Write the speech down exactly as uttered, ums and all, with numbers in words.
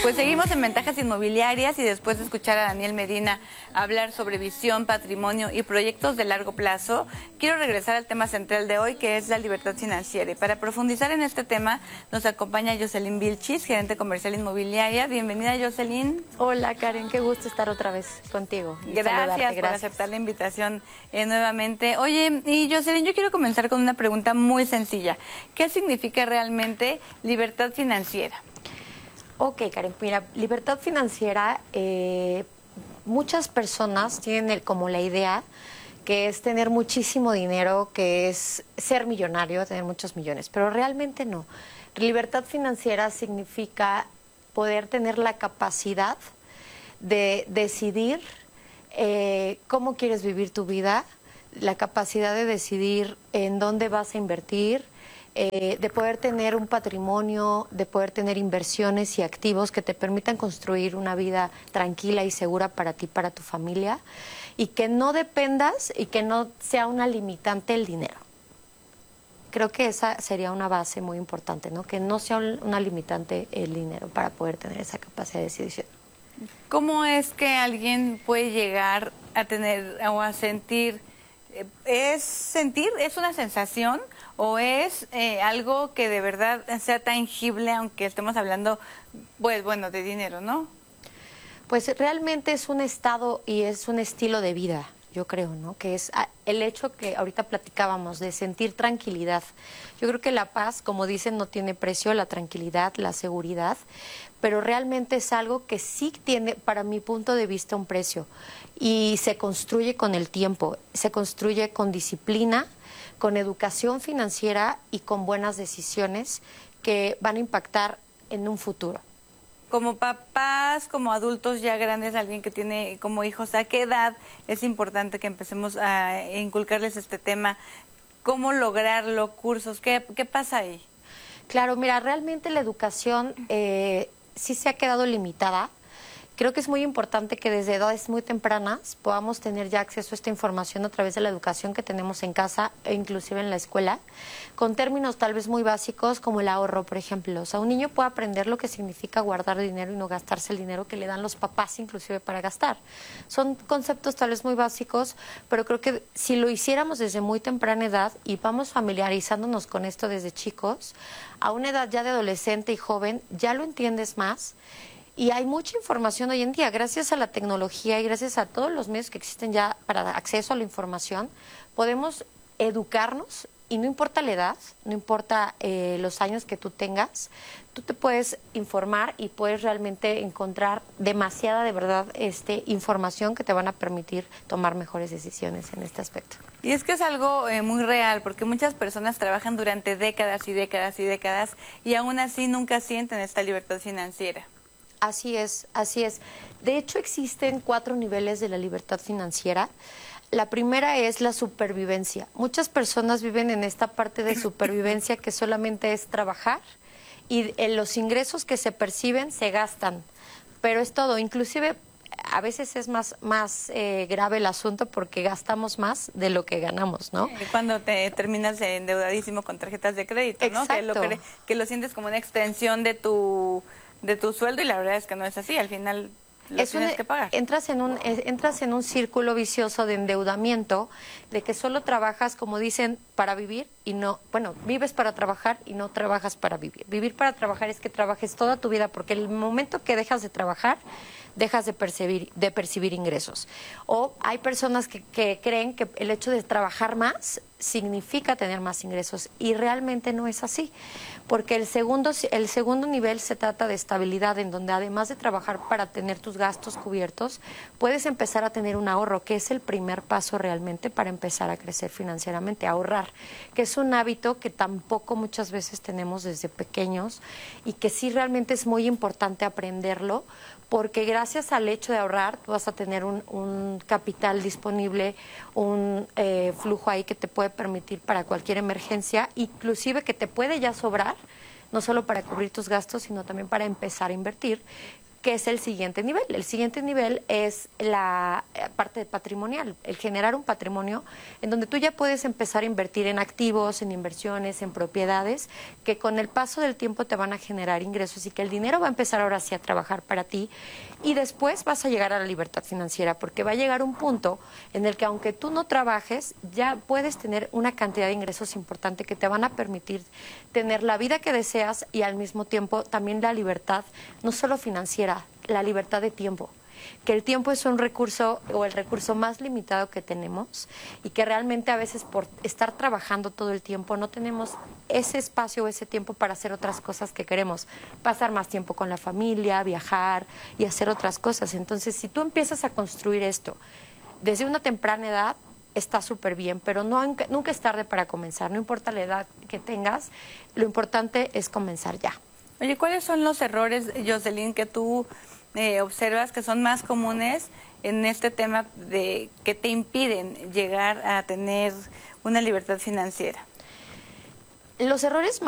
Pues seguimos en Ventajas Inmobiliarias y después de escuchar a Daniel Medina hablar sobre visión, patrimonio y proyectos de largo plazo, quiero regresar al tema central de hoy, que es la libertad financiera. Y para profundizar en este tema nos acompaña Jocelyn Vilchis, gerente comercial inmobiliaria. Bienvenida, Jocelyn. Hola, Karen, qué gusto estar otra vez contigo. Gracias, gracias por aceptar la invitación eh, nuevamente. Oye, y Jocelyn, yo quiero comenzar con una pregunta muy sencilla. ¿Qué significa realmente libertad financiera? Ok, Karen, mira, libertad financiera, eh, muchas personas tienen el, como la idea que es tener muchísimo dinero, que es ser millonario, tener muchos millones, pero realmente no. Libertad financiera significa poder tener la capacidad de decidir eh, cómo quieres vivir tu vida, la capacidad de decidir en dónde vas a invertir, Eh, de poder tener un patrimonio, de poder tener inversiones y activos que te permitan construir una vida tranquila y segura para ti, para tu familia, y que no dependas y que no sea una limitante el dinero. Creo que esa sería una base muy importante, ¿no? Que no sea un, una limitante el dinero para poder tener esa capacidad de decisión. ¿Cómo es que alguien puede llegar a tener o a sentir? ¿Es sentir? ¿Es una sensación? ¿O es eh, algo que de verdad sea tangible, aunque estemos hablando, pues bueno, de dinero, ¿no? Pues realmente es un estado y es un estilo de vida, yo creo, ¿no? Que es el hecho que ahorita platicábamos de sentir tranquilidad. Yo creo que la paz, como dicen, no tiene precio, la tranquilidad, la seguridad, pero realmente es algo que sí tiene, para mi punto de vista, un precio. Y se construye con el tiempo, se construye con disciplina, con educación financiera y con buenas decisiones que van a impactar en un futuro. Como papás, como adultos ya grandes, alguien que tiene como hijos, ¿a qué edad es importante que empecemos a inculcarles este tema? ¿Cómo lograrlo? ¿Cursos? ¿Qué, qué pasa ahí? Claro, mira, realmente la educación eh, sí se ha quedado limitada. Creo que es muy importante que desde edades muy tempranas podamos tener ya acceso a esta información a través de la educación que tenemos en casa e inclusive en la escuela, con términos tal vez muy básicos como el ahorro, por ejemplo. O sea, un niño puede aprender lo que significa guardar dinero y no gastarse el dinero que le dan los papás inclusive para gastar. Son conceptos tal vez muy básicos, pero creo que si lo hiciéramos desde muy temprana edad y vamos familiarizándonos con esto desde chicos, a una edad ya de adolescente y joven, ya lo entiendes más. Y hay mucha información hoy en día, gracias a la tecnología y gracias a todos los medios que existen ya para acceso a la información, podemos educarnos y no importa la edad, no importa eh, los años que tú tengas, tú te puedes informar y puedes realmente encontrar demasiada, de verdad, este, información que te van a permitir tomar mejores decisiones en este aspecto. Y es que es algo eh, muy real, porque muchas personas trabajan durante décadas y décadas y décadas y aún así nunca sienten esta libertad financiera. Así es, así es. De hecho, existen cuatro niveles de la libertad financiera. La primera es la supervivencia. Muchas personas viven en esta parte de supervivencia que solamente es trabajar y en los ingresos que se perciben se gastan, pero es todo. Inclusive a veces es más, más eh, grave el asunto porque gastamos más de lo que ganamos, ¿no? Sí, cuando te terminas endeudadísimo con tarjetas de crédito, ¿no? Exacto. Que lo, que, que lo sientes como una extensión de tu... de tu sueldo y la verdad es que no es así, al final lo es tienes un, que pagar. Entras en, un, entras en un círculo vicioso de endeudamiento, de que solo trabajas, como dicen, para vivir y no, bueno, vives para trabajar y no trabajas para vivir. Vivir para trabajar es que trabajes toda tu vida, porque el momento que dejas de trabajar, dejas de percibir, de percibir ingresos. O hay personas que, que creen que el hecho de trabajar más significa tener más ingresos y realmente no es así, porque el segundo, el segundo nivel se trata de estabilidad, en donde además de trabajar para tener tus gastos cubiertos, puedes empezar a tener un ahorro, que es el primer paso realmente para empezar a crecer financieramente, ahorrar, que es un hábito que tampoco muchas veces tenemos desde pequeños y que sí realmente es muy importante aprenderlo, porque gracias al hecho de ahorrar tú vas a tener un, un capital disponible, un eh, flujo ahí que te puede permitir para cualquier emergencia, inclusive que te puede ya sobrar, no solo para cubrir tus gastos, sino también para empezar a invertir, ¿Qué es el siguiente nivel? El siguiente nivel es la parte patrimonial, el generar un patrimonio en donde tú ya puedes empezar a invertir en activos, en inversiones, en propiedades, que con el paso del tiempo te van a generar ingresos y que el dinero va a empezar ahora sí a trabajar para ti y después vas a llegar a la libertad financiera, porque va a llegar un punto en el que aunque tú no trabajes, ya puedes tener una cantidad de ingresos importante que te van a permitir tener la vida que deseas y al mismo tiempo también la libertad, no solo financiera, la libertad de tiempo, que el tiempo es un recurso o el recurso más limitado que tenemos y que realmente a veces por estar trabajando todo el tiempo no tenemos ese espacio o ese tiempo para hacer otras cosas que queremos, pasar más tiempo con la familia, viajar y hacer otras cosas. Entonces, si tú empiezas a construir esto desde una temprana edad, está súper bien, pero no, nunca es tarde para comenzar, no importa la edad que tengas, lo importante es comenzar ya. Oye, ¿cuáles son los errores, Jocelyn, que tú eh, observas que son más comunes en este tema de que te impiden llegar a tener una libertad financiera? Los errores